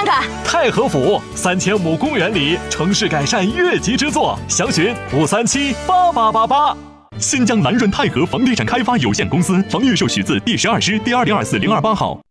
看看。 太和府3000亩公园里城市改善越级之作，详询5378888。 新疆南润泰和房地产开发有限公司，房预售许字第12师第2024-028号。